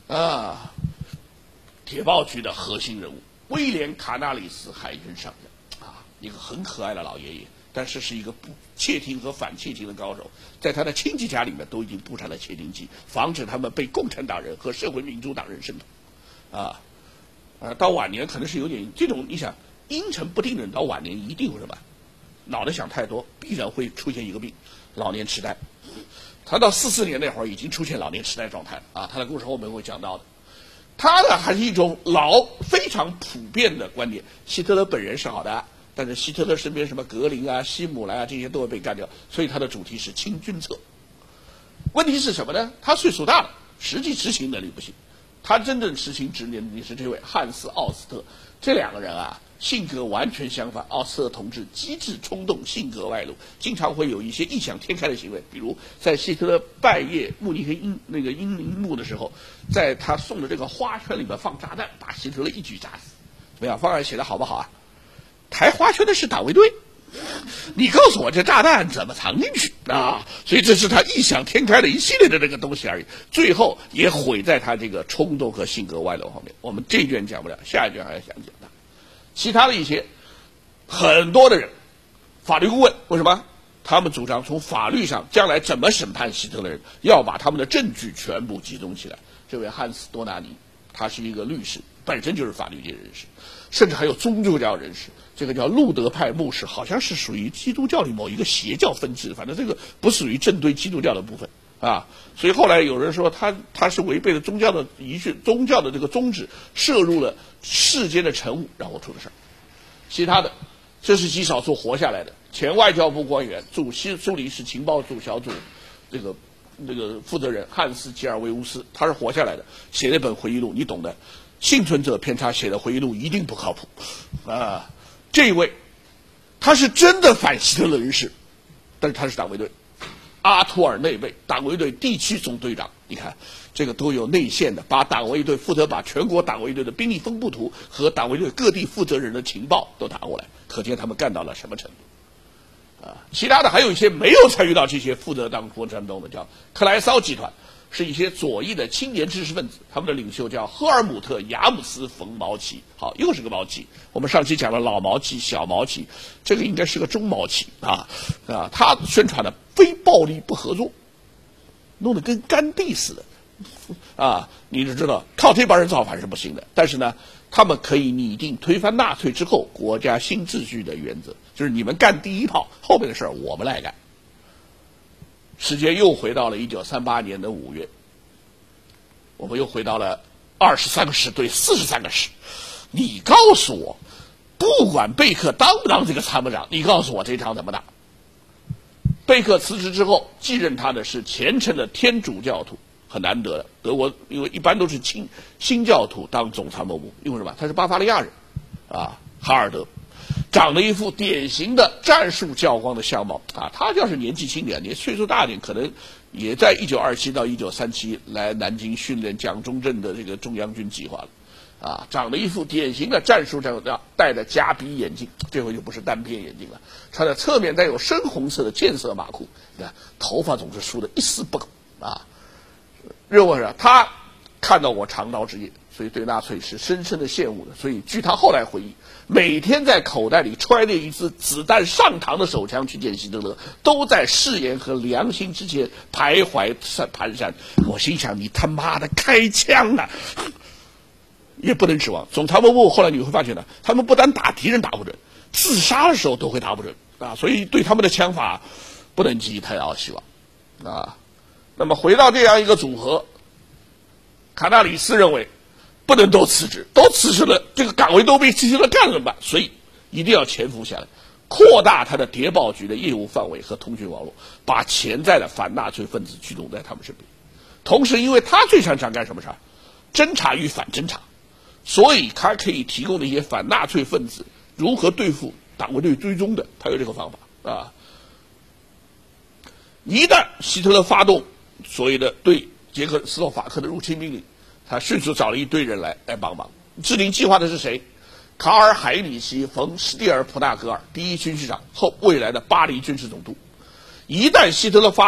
啊，谍报局的核心人物威廉·卡纳里斯海军上将啊，一个很可爱的老爷爷，但是是一个窃听和反窃听的高手，在他的亲戚家里面都已经布上了窃听器，防止他们被共产党人和社会民主党人渗透。到晚年可能是有点这种，你想阴沉不定的人到晚年一定会什么？脑袋想太多，必然会出现一个病，老年痴呆。他到44年那会儿已经出现老年痴呆状态了啊，他的故事后面会讲到的。他呢还是一种非常普遍的观点，希特勒本人是好的，但是希特勒身边什么格林啊、希姆莱啊这些都会被干掉，所以他的主题是清君侧。问题是什么呢？他岁数大了，实际执行能力不行。他真正执行职能力是这位汉斯·奥斯特，这两个人啊性格完全相反。奥斯特同志机智冲动，性格外露，经常会有一些异想天开的行为，比如在希特勒拜谒慕尼黑英灵墓的时候，在他送的这个花圈里面放炸弹，把希特勒一举炸死。怎么样？方案写的好不好啊？抬花圈的是党卫队，你告诉我这炸弹怎么藏进去啊？所以这是他异想天开的一系列的这个东西而已，最后也毁在他这个冲动和性格外露方面。我们这一卷讲不了，下一卷还要想讲他。其他的一些很多的人，法律顾问为什么？他们主张从法律上将来怎么审判希特勒人，要把他们的证据全部集中起来。这位汉斯·多纳尼，他是一个律师，本身就是法律界人士，甚至还有宗教人士。这个叫路德派牧师，好像是属于基督教里某一个邪教分支，反正这个不属于正对基督教的部分啊。所以后来有人说他是违背了宗教的这个宗旨，涉入了世间的尘物，然后出了事儿。其他的，这是极少数活下来的前外交部官员、驻苏黎世情报组小组这个负责人汉斯·吉尔维乌斯，他是活下来的，写了一本回忆录，你懂的。幸存者偏差写的回忆录一定不靠谱啊。这一位，他是真的反希特勒人士，但是他是党卫队，阿图尔内贝，党卫队地区总队长。你看，这个都有内线的，把党卫队负责把全国党卫队的兵力分布图和党卫队各地负责人的情报都拿过来，可见他们干到了什么程度啊！其他的还有一些没有参与到这些负责党过程中的，叫克莱骚集团。是一些左翼的青年知识分子，他们的领袖叫赫尔姆特·雅姆斯·冯·毛奇。好，又是个毛奇。我们上期讲了老毛奇、小毛奇，这个应该是个中毛奇啊！他宣传的非暴力不合作，弄得跟甘地似的啊！你就知道靠这帮人造反是不行的。但是呢，他们可以拟定推翻纳粹之后国家新秩序的原则，就是你们干第一炮，后面的事儿我们来干。时间又回到了1938年的5月，我们又回到了23个师对43个师。你告诉我，不管贝克当不当这个参谋长，你告诉我这场怎么打？贝克辞职之后，继任他的是虔诚的天主教徒，很难得的。德国因为一般都是新教徒当总参谋部，因为什么？他是巴伐利亚人，啊，哈尔德。长了一副典型的战术教官的相貌啊！他要是年纪轻点，年岁数大点，可能也在1927到1937来南京训练蒋中正的这个中央军计划了啊！长了一副典型的战术教官，戴着夹鼻眼镜，这回就不是单片眼镜了，穿着侧面带有深红色的箭色马裤，你看头发总是梳得一丝不苟啊！认为啊，他看到过长刀之夜，所以对纳粹是深深的羡慕的。所以据他后来回忆，每天在口袋里揣着一支子弹上膛的手枪去见希特勒，都在誓言和良心之间徘徊蹒跚。我心想，你他妈的开枪啊！也不能指望总参谋部。后来你会发现呢，他们不单打敌人打不准，自杀的时候都会打不准啊！所以对他们的枪法不能寄予太大希望啊。那么回到这样一个组合，卡纳里斯认为不能都辞职，都辞职了，这个岗位都被希特勒干了怎么办？所以一定要潜伏下来，扩大他的谍报局的业务范围和通讯网络，把潜在的反纳粹分子聚拢在他们身边。同时，因为他最擅长干什么事儿？侦查与反侦查，所以他可以提供的一些反纳粹分子如何对付党卫队追踪的，他有这个方法啊。一旦希特勒发动所谓的对捷克斯洛伐克的入侵命令，他迅速找了一堆人来帮忙。制定计划的是谁？卡尔·海里希·冯·施蒂尔普纳格尔，第一军事长，后未来的巴黎军事总督。一旦希特勒发动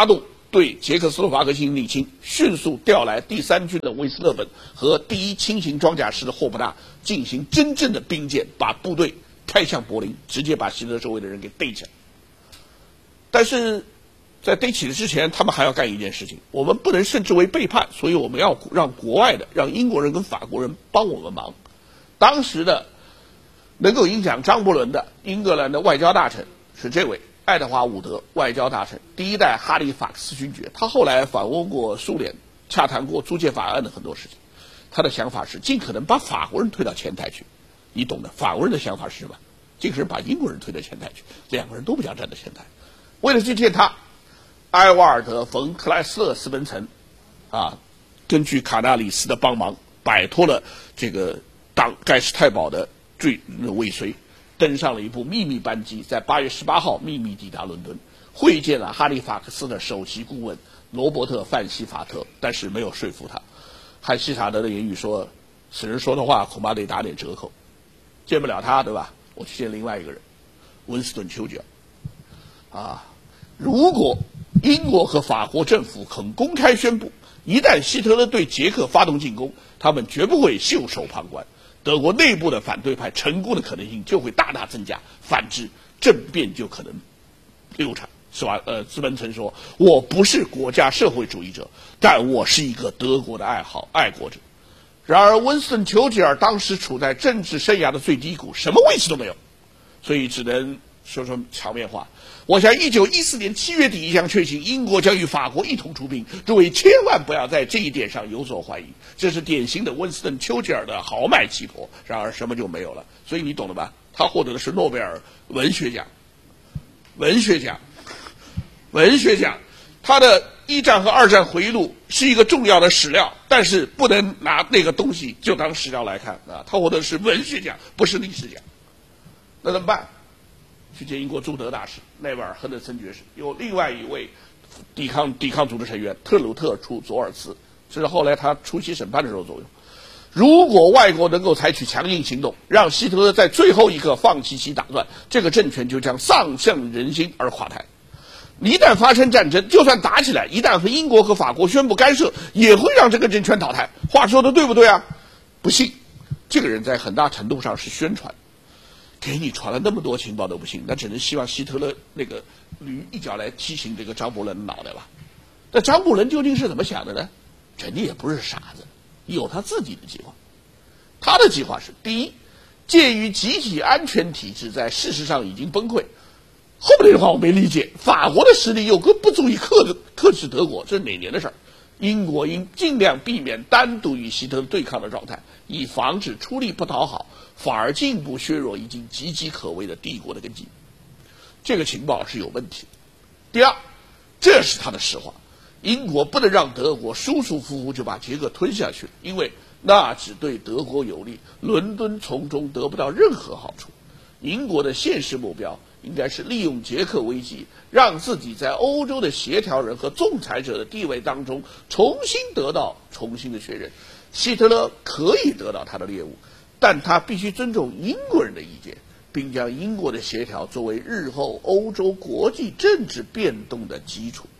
对捷克斯洛伐克进行理清，迅速调来第3军的威斯勒本和第1轻型装甲师的霍普纳进行真正的兵谏，把部队开向柏林，直接把希特勒周围的人给逮起来。但是在逮起来之前，他们还要干一件事情，我们不能称之为背叛，所以我们要让国外的，让英国人跟法国人帮我们忙。当时的能够影响张伯伦的英格兰的外交大臣是这位爱德华伍德，外交大臣，第1代哈利法克斯勋爵。他后来访问过苏联，洽谈过租界法案的很多事情。他的想法是尽可能把法国人推到前台去，你懂的。法国人的想法是什么？尽可能把英国人推到前台去，两个人都不想站在前台。为了去见他，埃瓦尔德·冯·克莱斯勒斯本岑根据卡纳里斯的帮忙，摆脱了这个盖世太保的尾随，登上了一部秘密班机，在8月18号秘密抵达伦敦，会见了哈利法克斯的首席顾问罗伯特·范希法特，但是没有说服他。汉希法特的言语说，此人说的话恐怕得打点折扣，见不了他，对吧？我去见另外一个人，温斯顿·丘吉尔。如果英国和法国政府肯公开宣布，一旦希特勒对捷克发动进攻，他们绝不会袖手旁观，德国内部的反对派成功的可能性就会大大增加，反之政变就可能流产。是吧？斯本岑说，我不是国家社会主义者，但我是一个德国的爱国者。然而温斯顿·丘吉尔当时处在政治生涯的最低谷，什么位置都没有，所以只能说场面话。我想1914年7月底一将确信，英国将与法国一同出兵，诸位千万不要在这一点上有所怀疑。这是典型的温斯顿·丘吉尔的豪迈气魄。然而什么就没有了，所以你懂了吧？他获得的是诺贝尔文学奖。他的1战和2战回忆录是一个重要的史料，但是不能拿那个东西就当史料来看啊！他获得的是文学奖，不是历史奖。那怎么办？去见英国驻德大使奈维尔·亨德森爵士，有另外一位抵抗组织成员特鲁特出佐尔茨，这是后来他出席审判的时候作用。如果外国能够采取强硬行动，让希特勒在最后一刻放弃其打算，这个政权就将丧向人心而垮台。一旦发生战争，就算打起来，一旦和英国和法国宣布干涉，也会让这个政权倒台。话说的对不对啊？不信，这个人在很大程度上是宣传，给你传了那么多情报都不信，那只能希望希特勒那个驴一脚来踢醒这个张伯伦的脑袋吧。那张伯伦究竟是怎么想的呢？人家也不是傻子，有他自己的计划。他的计划是：第一，鉴于集体安全体制在事实上已经崩溃。后面那句话我没理解，法国的实力又不足以克制德国，这是哪年的事儿？英国应尽量避免单独与希特勒对抗的状态，以防止出力不讨好，反而进一步削弱已经岌岌可危的帝国的根基。这个情报是有问题。第二，这是他的实话，英国不能让德国舒舒服服就把捷克吞下去，因为那只对德国有利，伦敦从中得不到任何好处。英国的现实目标应该是利用捷克危机，让自己在欧洲的协调人和仲裁者的地位当中重新的确认。希特勒可以得到他的猎物，但他必须尊重英国人的意见，并将英国的协调作为日后欧洲国际政治变动的基础。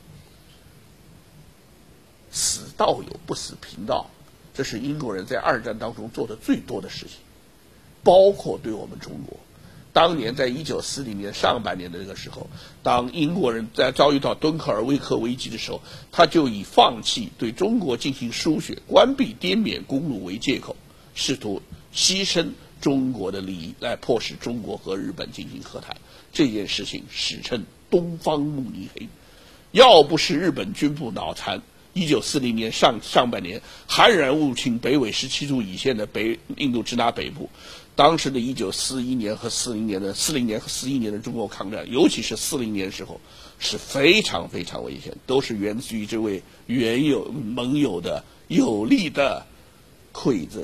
死道友不死贫道，这是英国人在2战当中做的最多的事情，包括对我们中国。当年在1940年上半年的那个时候，当英国人在遭遇到敦刻尔维克危机的时候，他就以放弃对中国进行输血、关闭滇缅公路为借口，试图牺牲中国的利益来迫使中国和日本进行和谈。这件事情史称东方慕尼黑。要不是日本军部脑残，1940年上半年悍然入侵北纬17度以线的印度支那北部，当时的1941年和40年和41年的中国抗战，尤其是40年的时候，是非常非常危险，都是源自于这位盟友的有力的馈赠。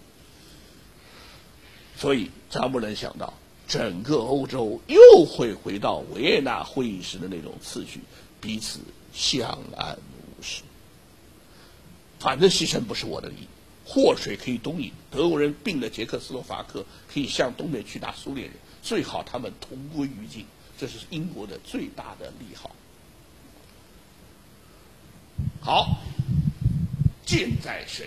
所以张伯伦想到，整个欧洲又会回到维也纳会议时的那种次序，彼此相安无事。反正牺牲不是我的利益，祸水可以东引，德国人并了捷克斯洛伐克，可以向东面去打苏联人，最好他们同归于尽，这是英国的最大的利好。 好，箭在弦